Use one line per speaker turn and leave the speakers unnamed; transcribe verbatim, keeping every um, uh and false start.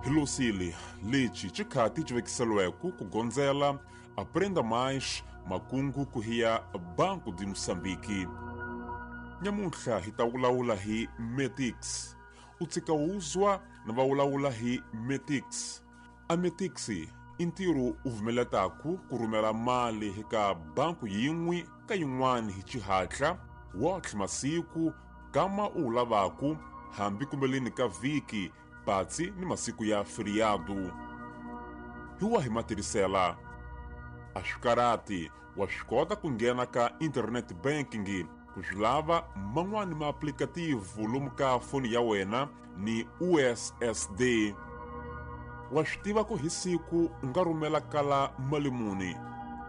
Hilusili, lichi chikati chivekiselweku kugonzela aprenda mais makungu kuhia Banco de Moçambique. Nyamuntla hitawulaula hi Metix. Utsikawuzwa na vawulaula hi Metix. A Metixi intiru uvumeletaku kurumela mali hika banku yin'wi ka yin'wani hi chihatla wotlhe masiku kama ulavaku hambi kumbeleni ka viki patsi ni masiku ya feriado. Hiwa himatirhisela aswikarati wa swikota ku nghena ka internet banking ku swilava man'wani ma aplikativu lomu ka foni ya wena ni U S S D. Wa swi tiva ku hi siku u nga rhumela kala mali muni.